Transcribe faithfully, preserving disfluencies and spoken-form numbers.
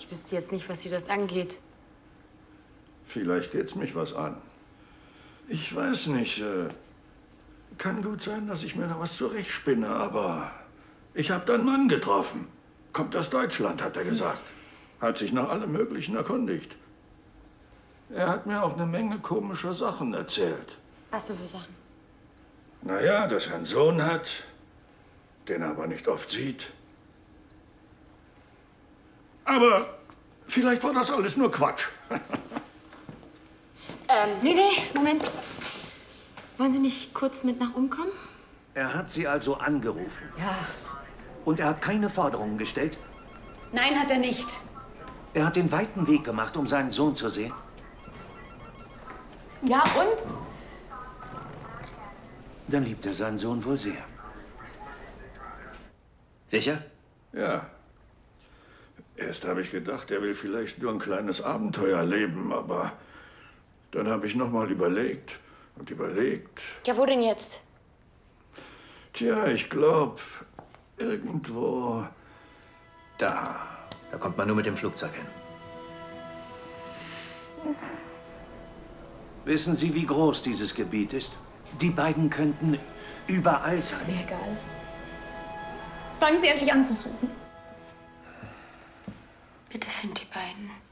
ich wüsste jetzt nicht, was Sie das angeht. Vielleicht geht's mich was an. Ich weiß nicht. Äh, kann gut sein, dass ich mir da was zurechtspinne, aber ich habe da einen Mann getroffen. Kommt aus Deutschland, hat er gesagt. Hat sich nach allem Möglichen erkundigt. Er hat mir auch eine Menge komischer Sachen erzählt. Was denn für Sachen? Naja, dass er einen Sohn hat, den er aber nicht oft sieht. Aber vielleicht war das alles nur Quatsch. ähm, nee, nee, Moment. Wollen Sie nicht kurz mit nach oben kommen? Er hat Sie also angerufen. Ja. Und er hat keine Forderungen gestellt? Nein, hat er nicht. Er hat den weiten Weg gemacht, um seinen Sohn zu sehen? Ja, und? Dann liebt er seinen Sohn wohl sehr. Sicher? Ja. Erst habe ich gedacht, er will vielleicht nur ein kleines Abenteuer leben, aber dann habe ich noch mal überlegt und überlegt. Ja, wo denn jetzt? Tja, ich glaube, irgendwo da. Da kommt man nur mit dem Flugzeug hin. Wissen Sie, wie groß dieses Gebiet ist? Die beiden könnten überall Das ist sein. mir egal. Fangen Sie endlich an zu suchen. Bitte find die beiden.